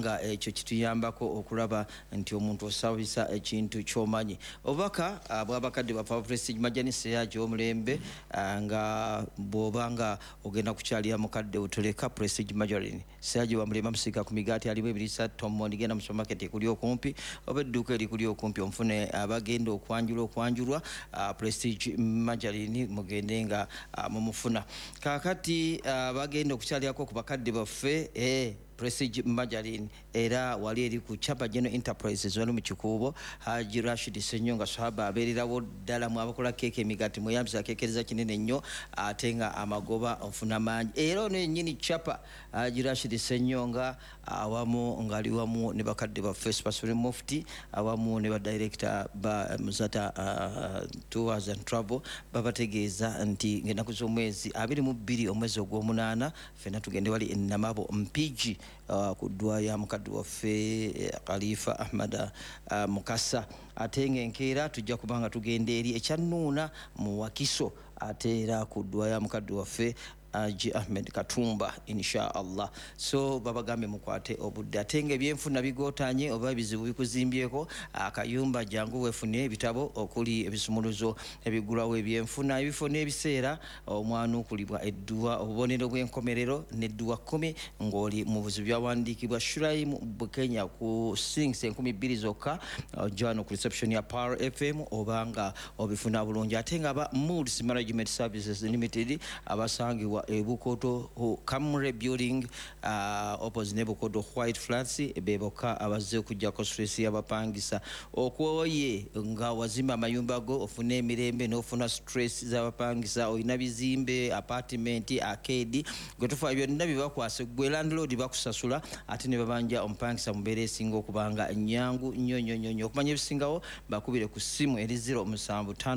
kubanga ekyo kituyambako okulaba nti omuntu osabisa ekintu kyomanyi. Obubaka bw'abakadde bafa Prestige Majanisi yajo omulembe nga bw'obanga ogenda kukyalira mukadde otoleka Prestige Margarine Sergio Bamulema Musika ku migaati alimu ebirisa Tomondi genda mu supermarket ekuli okumpi oba edduuka erikuli okumpi omufune abagenda okwanjulwa Prestige Margarine mugende nga mumufuna. Kakati bagenda okukyalirako ku bakadde baffe Prestige Margarine era wali eri ku Chapa General Enterprises wali mu Kikuubo Haji Rashid Senyonga sahaba abeererawo ddala mu abakola keeke emigaati mweyambisa keekereza kinene nnyo ate nga amagoba ofuna mangi era ono yennyini Chapa Haji Rashid Senyonga awamu ngali wamu ne bakadde baffe Spasuri Mufti awamu ne badirector ba Muzata Tours and Travel babategeeza nti ng'ennaku z'omwezi 22 omwezi ogw'omunaana ffenna tugende wali e Namabo Mpigi ku ddwa ya mukadde waffe Khalifa Ahmad Mukasa ate ng'enkeera tujja kubanga tugenda eri ekyannuuna mu Wakiso ate era ku ddwa ya mukadde waffe Haji Ahmed Katumba inshallah. So babagambe mukwate obudde ate ng'ebyenfuna bigootanye oba ebizibu bikuzimbyeko akayumba jangu wefune ebitabo okuli ebisumuluzo ebigulawo ebyenfuna ebifo n'ebiseera omwana okulibwa edduwa obubonero bw'enkomerero n'edduwa 10 ng'oli mu buzibu byawandiikibwa Shuraim Bukenya ku Sings 2000 zokka John ku reception ya Power FM obanga obifuna bulungi ate nga ba Moods Management Services Limited abasangibwa Bukoto Camre Building opposite ne Bukoto White Flats beboka abazze okujjako stress y'abapangisa okwoye nga wazimba amayumba go ofuna emirembe n'ofuna stress z'abapangisa oyina bizimbe apartment arcade gotufa byonna bibakwase gwe landlord bakusasula ate ne babanja omupangisa mubeera esinga okubanga nyangu nnyo okumanya ebisingawo bakubire ku ssimu eri 075